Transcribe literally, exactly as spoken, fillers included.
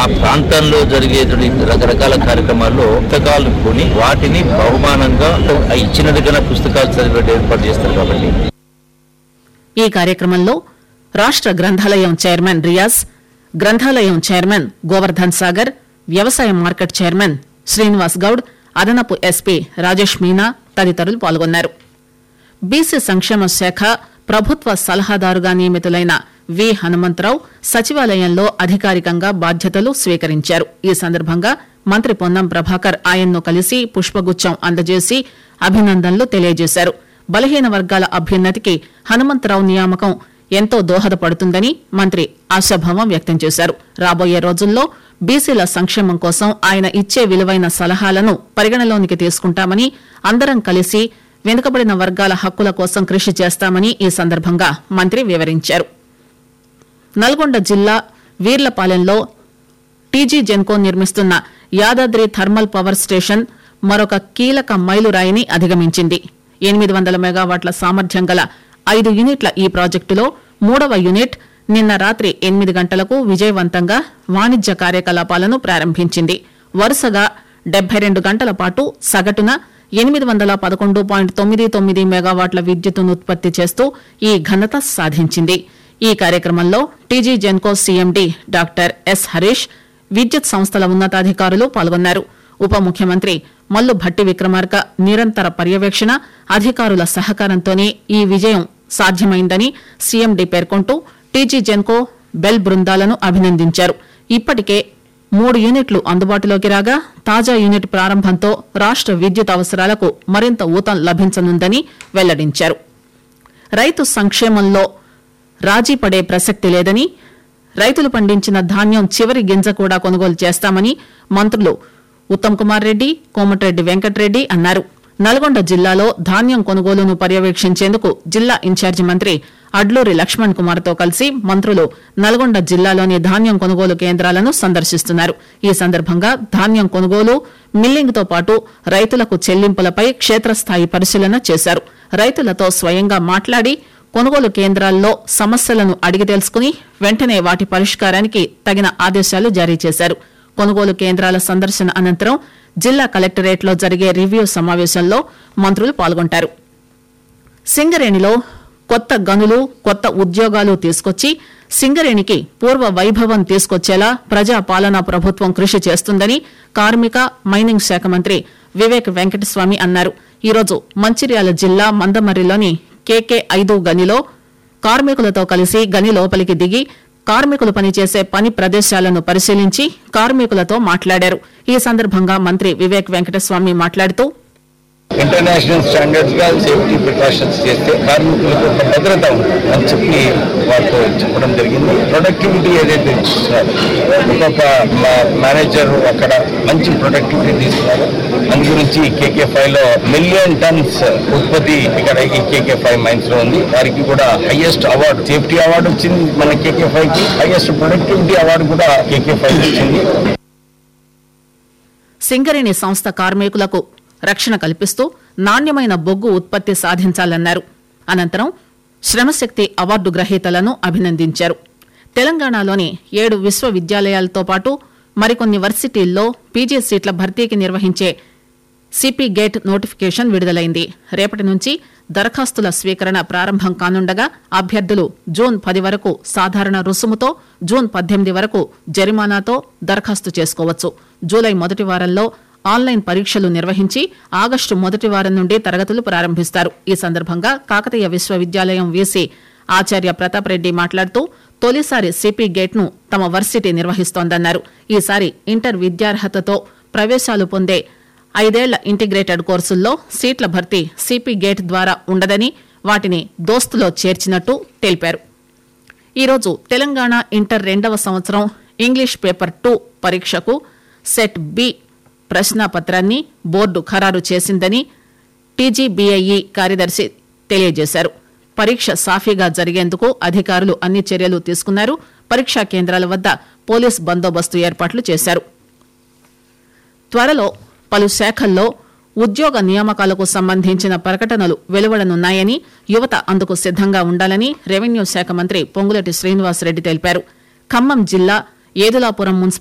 ప్రాంతంలో జరిగేటువంటి రకరకాల కార్యక్రమాల్లో పుస్తకాలు కొని వాటిని బహుమానంగా ఇచ్చినట్టుగా పుస్తకాలు చదివే ఏర్పాటు చేస్తారు. కాబట్టి ఈ కార్యక్రమంలో రాష్ట్ర గ్రంథాలయం చైర్మన్ రియాజ్, గ్రంథాలయం చైర్మన్ గోవర్ధన్ సాగర్, వ్యవసాయ మార్కెట్ చైర్మన్ శ్రీనివాస్ గౌడ్, అదనపు ఎస్పీ రాజేష్ మీనా తదితరులు పాల్గొన్నారు. బీసీ సంక్షేమ శాఖ ప్రభుత్వ సలహాదారుగా నియమితులైన వి హనుమంతరావు సచివాలయంలో అధికారికంగా బాధ్యతలు స్వీకరించారు. ఈ సందర్భంగా మంత్రి పొన్నం ప్రభాకర్ ఆయన్ను కలిసి పుష్పగుచ్చం అందజేసి అభినందనలు తెలియజేశారు. బలహీన వర్గాల అభ్యున్నతికి హనుమంతరావు నియామకం ఎంతో దోహదపడుతుందని మంత్రి ఆశాభావం వ్యక్తం చేశారు. రాబోయే రోజుల్లో బీసీల సంక్షేమం కోసం ఆయన ఇచ్చే విలువైన సలహాలను పరిగణలోనికి తీసుకుంటామని, అందరం కలిసి వెనుకబడిన వర్గాల హక్కుల కోసం కృషి చేస్తామని ఈ సందర్భంగా మంత్రి వివరించారు. నల్గొండ జిల్లా వీర్లపాలెంలో టీజీ జెన్కో నిర్మిస్తున్న యాదాద్రి థర్మల్ పవర్ స్టేషన్ మరొక కీలక మైలురాయిని అధిగమించింది. ఎనిమిది వందల మెగావాట్ల సామర్థ్యం గల ఐదు యూనిట్ల ఈ ప్రాజెక్టులో మూడవ యూనిట్ నిన్న రాత్రి ఎనిమిది గంటలకు విజయవంతంగా వాణిజ్య కార్యకలాపాలను ప్రారంభించింది. వరుసగా డెబ్బై రెండు గంటల పాటు సగటున ఎనిమిది వందల పదకొండు పాయింట్ తొమ్మిది తొమ్మిది మెగావాట్ల విద్యుత్తును ఉత్పత్తి చేస్తూ ఈ ఘనత సాధించింది. ఈ కార్యక్రమంలో TG Genco CMD doctor yes Harish, విద్యుత్ సంస్థల ఉన్నతాధికారులు పాల్గొన్నారు. ఉప ముఖ్యమంత్రి మల్లు భట్టి విక్రమార్క నిరంతర పర్యవేక్షణ, అధికారుల సహకారంతోనే ఈ విజయం సాధ్యమైందని సీఎండీ పేర్కొంటూ టీజీ జెన్కో బెల్ బృందాలను అభినందించారు. ఇప్పటికే మూడు యూనిట్లు అందుబాటులోకి రాగా తాజా యూనిట్ ప్రారంభంతో రాష్ట్ర విద్యుత్ అవసరాలకు మరింత ఊతం లభించనుందని వెల్లడించారు. రైతు సంక్షేమంలో రాజీ పడే ప్రసక్తి లేదని, రైతులు పండించిన ధాన్యం చివరి గింజ కూడా కొనుగోలు చేస్తామని మంత్రులు ఉత్తమ్ కుమార్ రెడ్డి, కోమటిరెడ్డి వెంకటరెడ్డి అన్నారు. నల్గొండ జిల్లాలో ధాన్యం కొనుగోలును పర్యవేక్షించేందుకు జిల్లా ఇన్ఛార్జి మంత్రి అడ్లూరి లక్ష్మణ్ కుమార్ తో కలిసి మంత్రులు నల్గొండ జిల్లాలోని ధాన్యం కొనుగోలు కేంద్రాలను సందర్శిస్తున్నారు. ఈ సందర్భంగా ధాన్యం కొనుగోలు, మిల్లింగ్ తో పాటు రైతులకు చెల్లింపులపై క్షేత్రస్థాయి పరిశీలన చేశారు. రైతులతో స్వయంగా మాట్లాడి కొనుగోలు కేంద్రాల్లో సమస్యలను అడిగి తెలుసుకుని వెంటనే వాటి పరిష్కారానికి తగిన ఆదేశాలు జారీ చేశారు. కొనుగోలు కేంద్రాల సందర్శన అనంతరం జిల్లా కలెక్టరేట్లో జరిగే రివ్యూ సమావేశంలో మంత్రులు పాల్గొంటారు. సింగరేణిలో కొత్త గనులు, కొత్త ఉద్యోగాలు తీసుకొచ్చి సింగరేణికి పూర్వ వైభవం తీసుకొచ్చేలా ప్రజా పాలనా ప్రభుత్వం కృషి చేస్తుందని కార్మిక, మైనింగ్ శాఖ మంత్రి వివేక్ వెంకటస్వామి అన్నారు. ఈరోజు మంచిర్యాల జిల్లా మందమర్రిలోని కేకే ఐదు గనిలో కార్మికులతో కలిసి గని లోపలికి దిగి కార్మికులు పనిచేసే పని ప్రదేశాలను పరిశీలించి కార్మికులతో మాట్లాడారు. ఈ సందర్భంగా మంత్రి వివేక్ వెంకటస్వామి మాట్లాడుతూ, ఇంటర్నేషనల్ స్టాండర్డ్స్ గా సేఫ్టీ ప్రికాషన్స్ చేస్తే కార్మికులకు ఒక భద్రత ఉంటుంది అని చెప్పి వారితో చెప్పడం జరిగింది. ప్రొడక్టివిటీ ఏదైతే ఇస్తున్నారు, ఒక్కొక్క మేనేజర్ అక్కడ మంచి ప్రొడక్టివిటీ తీసుకున్నారు. అందు గురించి కేకే ఫైవ్ లో మిలియన్ టన్స్ ఉత్పత్తి ఇక్కడ ఈ కేకే ఫైవ్ మైన్స్ లో ఉంది. వారికి కూడా హైయెస్ట్ అవార్డు, సేఫ్టీ అవార్డు వచ్చింది మన కేకే ఫైవ్ కి. హైయెస్ట్ ప్రొడక్టివిటీ అవార్డు కూడా కేకే ఫైవ్ వచ్చింది. సింగరేణి సంస్థ కార్మికులకు రక్షణ కల్పిస్తూ నాణ్యమైన బొగ్గు ఉత్పత్తి సాధించాలన్నారు. అనంతరం శ్రమశక్తి అవార్డు గ్రహీతలను అభినందించారు. తెలంగాణలోని ఏడు విశ్వవిద్యాలయాలతో పాటు మరికొన్ని వర్సిటీల్లో పీజీ సీట్ల భర్తీకి నిర్వహించే సిపి గేట్ నోటిఫికేషన్ విడుదలైంది. రేపటి నుంచి దరఖాస్తుల స్వీకరణ ప్రారంభం కానుండగా అభ్యర్థులు జూన్ పది వరకు సాధారణ రుసుముతో, జూన్ పద్దెనిమిది వరకు జరిమానాతో దరఖాస్తు చేసుకోవచ్చు. జూలై మొదటి వారంలో ఆన్లైన్ పరీక్షలు నిర్వహించి ఆగస్టు మొదటి వారం నుండి తరగతులు ప్రారంభిస్తారు. ఈ సందర్భంగా కాకతీయ విశ్వవిద్యాలయం వీసీ ఆచార్య ప్రతాప్ రెడ్డి మాట్లాడుతూ, తొలిసారి సిపి గేట్ ను తమ వర్సిటీ నిర్వహిస్తోందన్నారు. ఈసారి ఇంటర్ విద్యార్హతతో ప్రవేశాలు పొందే ఐదేళ్ల ఇంటిగ్రేటెడ్ కోర్సుల్లో సీట్ల భర్తీ సిపి గేట్ ద్వారా ఉండదని, వాటిని దోస్తులో చేర్చినట్టు తెలిపారు. ఈరోజు తెలంగాణ ఇంటర్ రెండవ సంవత్సరం ఇంగ్లీష్ పేపర్ టూ పరీక్షకు సెట్ బి ప్రశ్నాపత్రాన్ని బోర్డు ఖరారు చేసిందని టీజీబీఐఈ కార్యదర్శి తెలియజేశారు. పరీక్ష సాఫీగా జరిగేందుకు అధికారులు అన్ని చర్యలు తీసుకున్నారు. పరీక్షా కేంద్రాల వద్ద పోలీస్ బందోబస్తు ఏర్పాట్లు చేశారు. త్వరలో పలు శాఖల్లో ఉద్యోగ నియామకాలకు సంబంధించిన ప్రకటనలు వెలువడనున్నాయని, యువత అందుకు సిద్దంగా ఉండాలని రెవెన్యూ శాఖ మంత్రి పొంగులేటి శ్రీనివాసరెడ్డి తెలిపారు. ఖమ్మం జిల్లా ఏదులాపురం మున్సిపల్